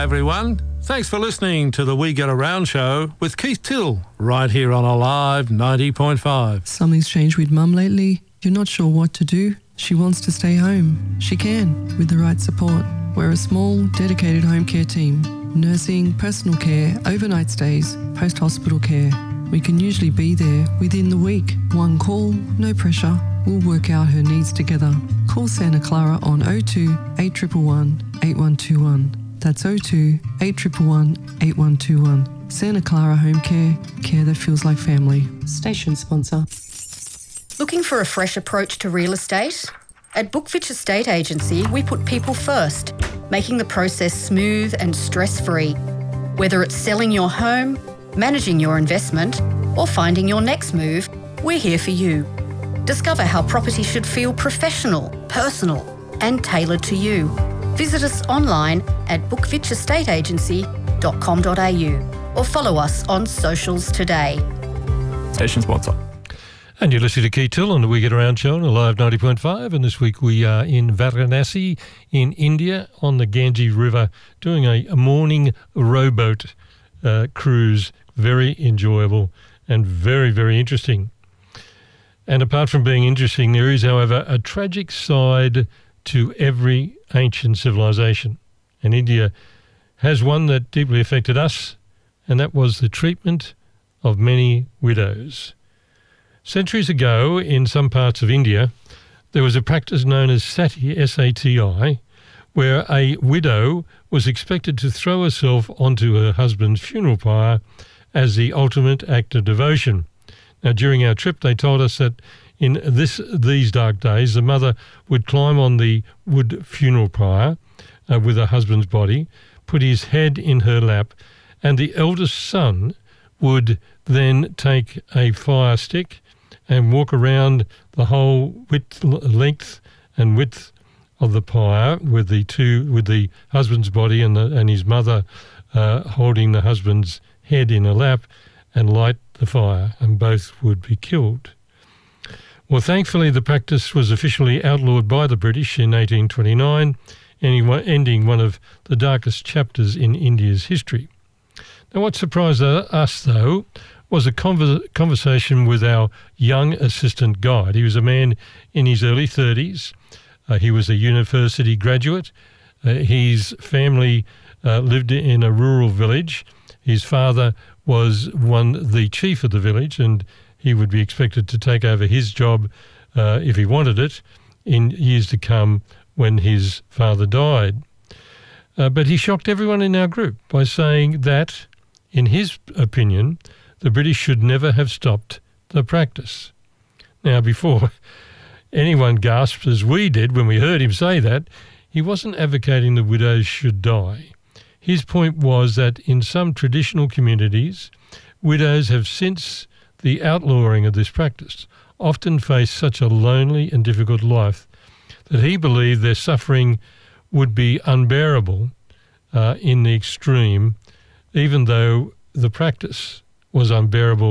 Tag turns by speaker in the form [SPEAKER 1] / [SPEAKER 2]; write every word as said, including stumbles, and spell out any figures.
[SPEAKER 1] everyone. Thanks for listening to the We Get Around show with Keith Till, right here on Alive ninety point five.
[SPEAKER 2] Something's changed with Mum lately. You're not sure what to do. She wants to stay home. She can, with the right support. We're a small, dedicated home care team. Nursing, personal care, overnight stays, post-hospital care. We can usually be there within the week. One call, no pressure. We'll work out her needs together. Call Santa Clara on oh two, eight one one, eight one two one. That's oh two, eight one one, eight one two one. Santa Clara Home Care, care that feels like family. Station sponsor.
[SPEAKER 3] Looking for a fresh approach to real estate? At Bookfitch Estate Agency, we put people first, making the process smooth and stress-free. Whether it's selling your home, managing your investment, or finding your next move, we're here for you. Discover how property should feel professional, personal, and tailored to you. Visit us online at bookfitch estate agency dot com dot a u or follow us on socials today.
[SPEAKER 4] Station sponsor.
[SPEAKER 5] And you're listening to Keith Till on the We Get Around show on Alive ninety point five, and this week we are in Varanasi in India on the Ganges River doing a, a morning rowboat uh, cruise. Very enjoyable and very, very interesting. And apart from being interesting, there is, however, a tragic side to every ancient civilization. And India has one that deeply affected us, and that was the treatment of many widows. Centuries ago, in some parts of India, there was a practice known as sati, S A T I, where a widow was expected to throw herself onto her husband's funeral pyre as the ultimate act of devotion. Now, during our trip, they told us that in this these dark days, the mother would climb on the wood funeral pyre uh, with her husband's body, put his head in her lap, and the eldest son would then take a fire stick and walk around the whole width, length and width of the pyre with the two, with the husband's body and the, and his mother uh, holding the husband's head in her lap, and light the fire, and both would be killed. Well, thankfully, the practice was officially outlawed by the British in eighteen twenty-nine, ending one of the darkest chapters in India's history. Now, what surprised us, though, was a conver- conversation with our young assistant guide. He was a man in his early thirties. Uh, he was a university graduate. Uh, his family uh, lived in a rural village. His father was one the chief of the village, and he would be expected to take over his job uh, if he wanted it in years to come when his father died. Uh, but he shocked everyone in our group by saying that, in his opinion, the British should never have stopped the practice. Now, before anyone gasped as we did when we heard him say that, he wasn't advocating the widows should die. His point was that in some traditional communities, widows have, since the outlawing of this practice, often faced such a lonely and difficult life that he believed their suffering would be unbearable uh, in the extreme, even though the practice was unbearable